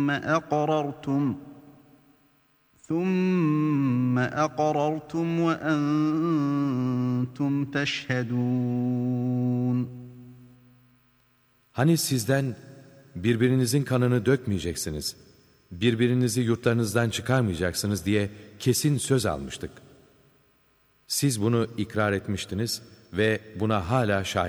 ثُمَّ أَقْرَرْتُمْ وَأَنْتُمْ تَشْهَدُونَ. Hani sizden birbirinizin kanını dökmeyeceksiniz, birbirinizi yurtlarınızdan çıkarmayacaksınız diye kesin söz almıştık. Siz bunu ikrar etmiştiniz ve buna hala şahit